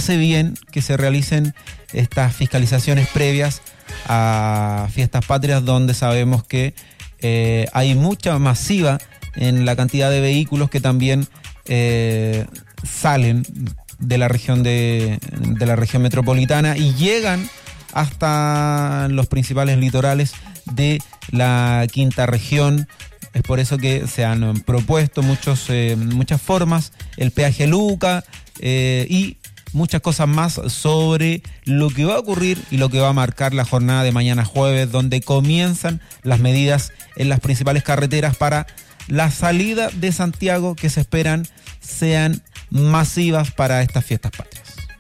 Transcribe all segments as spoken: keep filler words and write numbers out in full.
hace bien que se realicen estas fiscalizaciones previas a fiestas patrias, donde sabemos que eh, hay mucha masiva en la cantidad de vehículos que también eh, salen de la región de, de la región metropolitana y llegan hasta los principales litorales de la quinta región. Es por eso que se han propuesto muchos, eh, muchas formas, el peaje Luca eh, y muchas cosas más sobre lo que va a ocurrir y lo que va a marcar la jornada de mañana jueves, donde comienzan las medidas en las principales carreteras para la salida de Santiago, que se esperan sean masivas para estas fiestas patrias.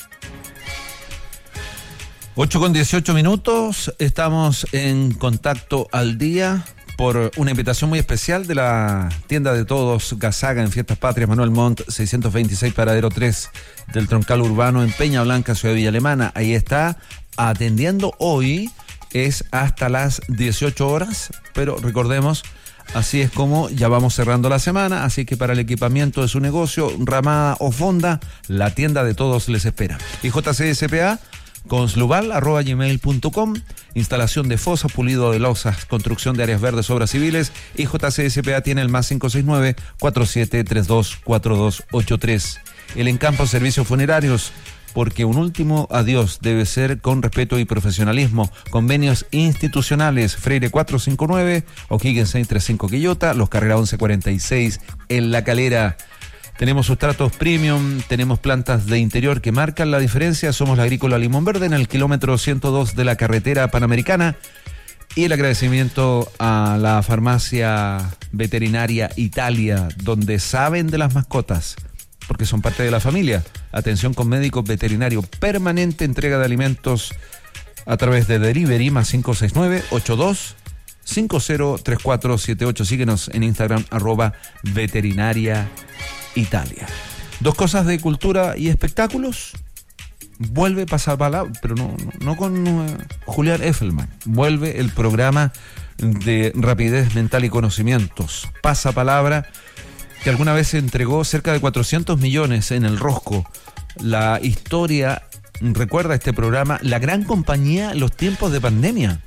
ocho con dieciocho minutos, estamos en Contacto al Día por una invitación muy especial de la tienda de todos Gazaga en Fiestas Patrias, Manuel Montt, seiscientos veintiséis, paradero tres del Troncal Urbano en Peña Blanca, Ciudad de Villa Alemana. Ahí está atendiendo hoy, es hasta las dieciocho horas, pero recordemos, así es como ya vamos cerrando la semana, así que para el equipamiento de su negocio, ramada o fonda, la tienda de todos les espera. Y J C S P A, consluval arroba gmail punto com, instalación de fosas, pulido de losas, construcción de áreas verdes, obras civiles, y J C S P A tiene el más cinco seis nueve, cuatro siete tres dos, cuatro dos ocho tres. El Encampo Servicios Funerarios, porque un último adiós debe ser con respeto y profesionalismo. Convenios institucionales, Freire cuatrocientos cincuenta y nueve, O'Higgins seiscientos treinta y cinco Quillota, Los Carrera once cuarenta y seis en La Calera. Tenemos sustratos premium, tenemos plantas de interior que marcan la diferencia. Somos la Agrícola Limón Verde en el kilómetro ciento dos de la carretera panamericana. Y el agradecimiento a la farmacia veterinaria Italia, donde saben de las mascotas, porque son parte de la familia. Atención con médico veterinario permanente, entrega de alimentos a través de delivery, más cinco seis nueve, ocho dos cinco cero tres cuatro siete ocho. Síguenos en Instagram, arroba veterinaria Italia. Dos cosas de cultura y espectáculos. Vuelve Pasapalabra, pero no, no, no con uh, Julián Effelman. Vuelve el programa de rapidez mental y conocimientos, Pasapalabra, que alguna vez se entregó cerca de cuatrocientos millones en el Rosco. La historia recuerda este programa, la gran compañía en los tiempos de pandemia.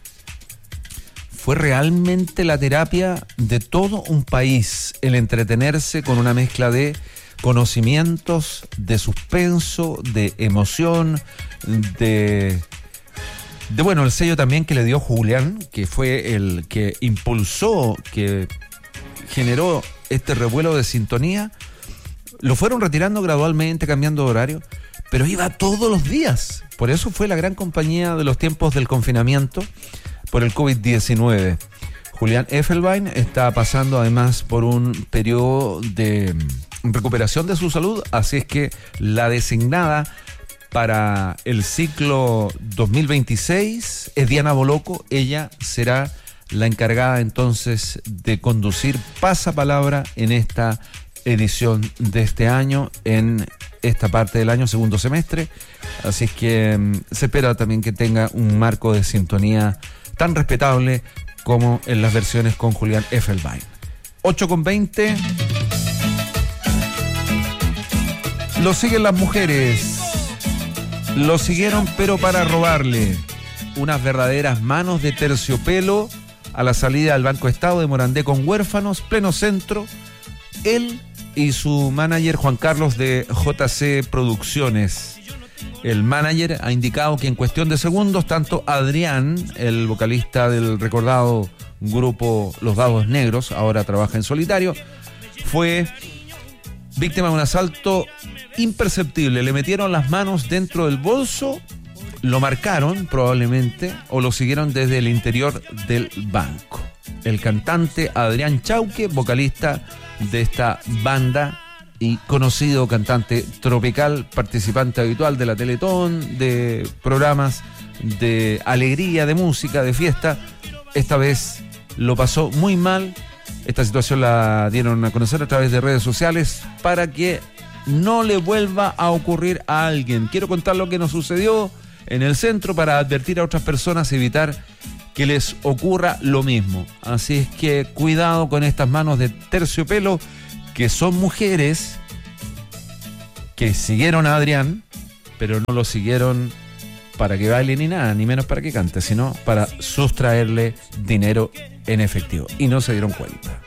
Fue realmente la terapia de todo un país, el entretenerse con una mezcla de conocimientos, de suspenso, de emoción, de, de bueno, el sello también que le dio Julián, que fue el que impulsó, que generó este revuelo de sintonía. Lo fueron retirando gradualmente, cambiando de horario, pero iba todos los días. Por eso fue la gran compañía de los tiempos del confinamiento por el covid diecinueve. Julián Effelbein está pasando además por un periodo de recuperación de su salud, así es que la designada para el ciclo dos mil veintiséis es Diana Boloco. Ella será la encargada entonces de conducir Pasapalabra en esta edición de este año, en esta parte del año, segundo semestre. Así es que um, se espera también que tenga un marco de sintonía tan respetable como en las versiones con Julián Effelbein. ocho con veinte. Lo siguen las mujeres. Lo siguieron, pero para robarle unas verdaderas manos de terciopelo a la salida del Banco Estado de Morandé con huérfanos, pleno centro. Él y su manager Juan Carlos de J C Producciones. El manager ha indicado que en cuestión de segundos, tanto Adrián, el vocalista del recordado grupo Los Dados Negros, ahora trabaja en solitario, fue víctima de un asalto imperceptible. Le metieron las manos dentro del bolso, lo marcaron probablemente o lo siguieron desde el interior del banco. El cantante Adrián Chauque, vocalista de esta banda y conocido cantante tropical, participante habitual de la Teletón, de programas de alegría, de música, de fiesta, esta vez lo pasó muy mal. Esta situación la dieron a conocer a través de redes sociales para que no le vuelva a ocurrir a alguien. Quiero contar lo que nos sucedió en el centro para advertir a otras personas, evitar que les ocurra lo mismo. Así es que cuidado con estas manos de terciopelo, que son mujeres que siguieron a Adrián pero no lo siguieron para que baile ni nada, ni menos para que cante, sino para sustraerle dinero en efectivo. Y no se dieron cuenta.